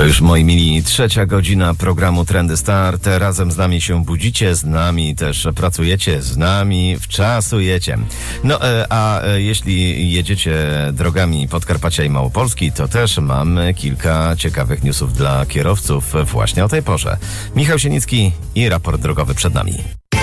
To już, moi mili, 3. godzina programu Trendy Start. Razem z nami się budzicie, z nami też pracujecie, z nami wczasujecie. No, a jeśli jedziecie drogami Podkarpacia i Małopolski, to też mamy kilka ciekawych newsów dla kierowców właśnie o tej porze. Michał Sienicki i raport drogowy przed nami.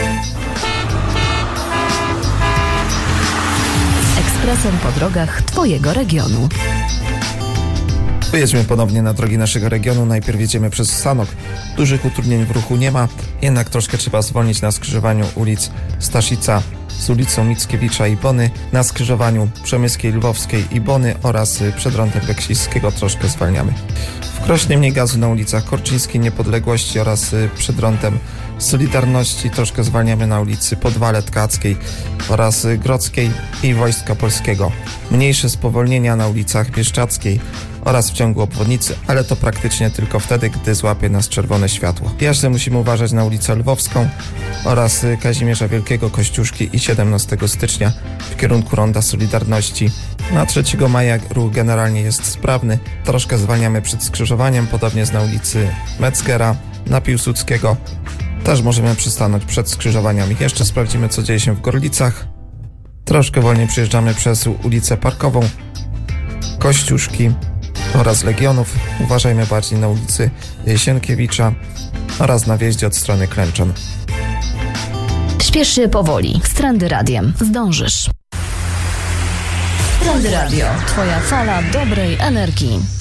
Ekspresem po drogach Twojego regionu. Pojedźmy ponownie na drogi naszego regionu. Najpierw jedziemy przez Sanok. Dużych utrudnień w ruchu nie ma, jednak troszkę trzeba zwolnić na skrzyżowaniu ulic Staszica z ulicą Mickiewicza i Bony, na skrzyżowaniu Przemyskiej, Lwowskiej i Bony oraz przed rondem Beksińskiego troszkę zwalniamy. W Krośnie mniej gazu na ulicach Korczyńskiej, Niepodległości oraz przed rondem Solidarności troszkę zwalniamy na ulicy Podwale Tkackiej oraz Grodzkiej i Wojska Polskiego. Mniejsze spowolnienia na ulicach Bieszczadzkiej oraz w ciągu obwodnicy, ale to praktycznie tylko wtedy, gdy złapie nas czerwone światło. Jeszcze musimy uważać na ulicę Lwowską oraz Kazimierza Wielkiego, Kościuszki i 17 stycznia w kierunku Ronda Solidarności. Na 3 maja ruch generalnie jest sprawny. Troszkę zwalniamy przed skrzyżowaniem, podobnie jest na ulicy Metzgera, na Piłsudskiego. Też możemy przystanąć przed skrzyżowaniami. Jeszcze sprawdzimy, co dzieje się w Gorlicach. Troszkę wolniej przejeżdżamy przez ulicę Parkową, Kościuszki oraz Legionów. Uważajmy bardziej na ulicy Sienkiewicza oraz na wjeździe od strony Klęczon. Śpiesz się powoli. Z Trendy Radiem zdążysz. Trendy Radio. Twoja fala dobrej energii.